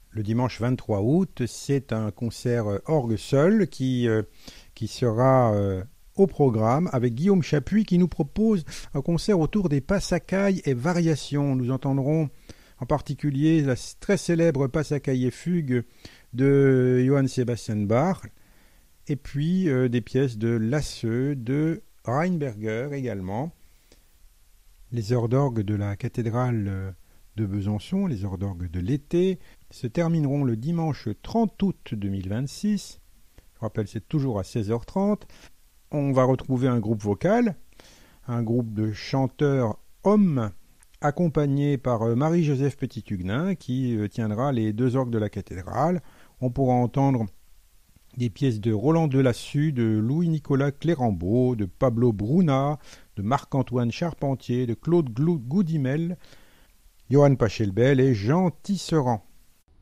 le dimanche 23 août, c'est un concert orgue seul qui sera au programme avec Guillaume Chapuis qui nous propose un concert autour des passacailles et variations. Nous entendrons en particulier la très célèbre Passacaille et fugue de Johann Sebastian Bach et puis des pièces de Lasseux, de Rheinberger également. Les heures d'orgue de la cathédrale de Besançon, les heures d'orgue de l'été, se termineront le dimanche 30 août 2026. Je rappelle, c'est toujours à 16h30. On va retrouver un groupe vocal, un groupe de chanteurs hommes, accompagné par Marie-Joseph Petit-Huguenin, qui tiendra les deux orgues de la cathédrale. On pourra entendre des pièces de Roland Delassus, de Louis-Nicolas Clérambault, de Pablo Bruna, de Marc-Antoine Charpentier, de Claude Goudimel, Johann Pachelbel et Jean Tisserand.